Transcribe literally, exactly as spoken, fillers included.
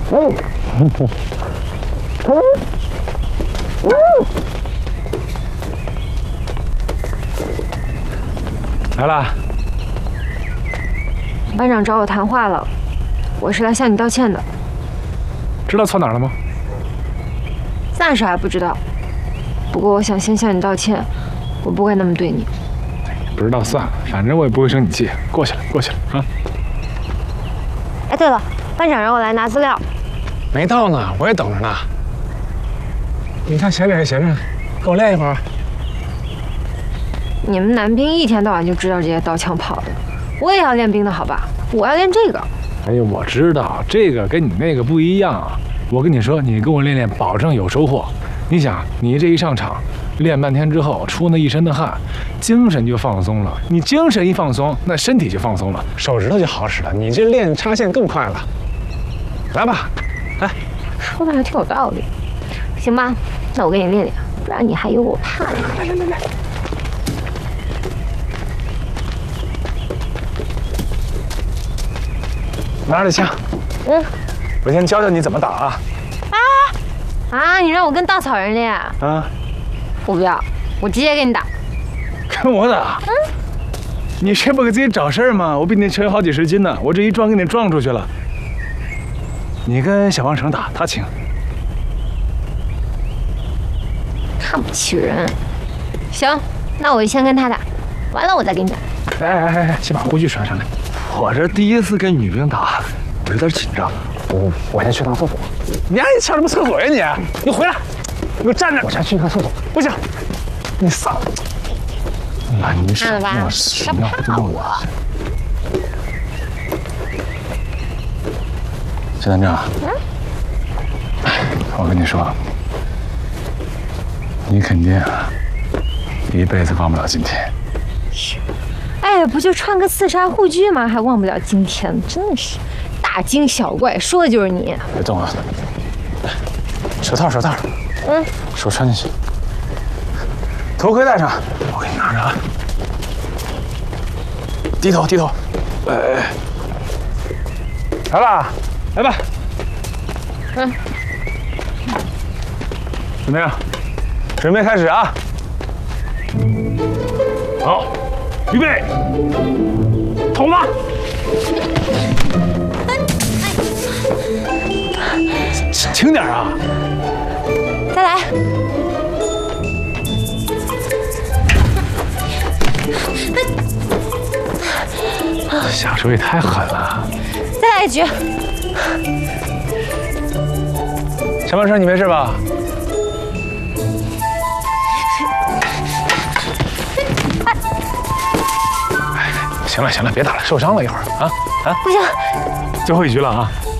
嗯，嗯，嗯。来了。 班长找我谈话了，我是来向你道歉的。 知道错哪儿了吗？ 暂时还不知道，不过我想先向你道歉，我不该那么对你。 不知道算了，反正我也不会生你气。过去了，过去了啊。 哎，对了，班长让我来拿资料。 没到呢，我也等着呢。你看闲着也闲着，跟我练一会儿。 你们男兵一天到晚就知道这些刀枪炮的，我也要练兵的好吧？我要练这个。 哎呦，我知道这个跟你那个不一样啊。我跟你说，你跟我练练，保证有收获。你想，你这一上场，练半天之后出那一身的汗，精神就放松了。你精神一放松，那身体就放松了，手指头就好使了。你这练插线更快了。来吧，来。 说的还挺有道理。行吧，那我给你练练，不然你还有我怕呢。来来来来。 拿着枪。嗯。我先教教你怎么打啊。 啊啊！你让我跟稻草人练啊？啊！我不要，我直接给你打。 跟我打？嗯。你这不给自己找事儿吗？我比你沉好几十斤呢，我这一撞给你撞出去了。你跟小王成打，他轻。 看不起人。行，那我先跟他打，完了我再给你打。 哎哎哎，先把护具穿上来。我这第一次跟女兵打，我有点紧张。我我先去趟厕所。你还上什么厕所呀你？你回来，你给我站着。我先去趟厕所。不行，你撒。啊，你看了吧？他怕我。 谢团长。嗯。我跟你说，你肯定啊，一辈子忘不了今天。 是。哎，不就穿个刺杀护具吗？还忘不了今天，真是大惊小怪，说的就是你。 别动了，手套手套，嗯，手穿进去，头盔戴上，我给你拿着啊。低头低头，哎哎，来吧，来吧，嗯，怎么样？准备开始啊！好。预备，捅吧！轻点啊！ 再来。 下手也太狠了！ 再来一局。 陈半生，你没事吧？行了行了，别打了，受伤了一会儿啊啊！ 不行， 最后一局了啊！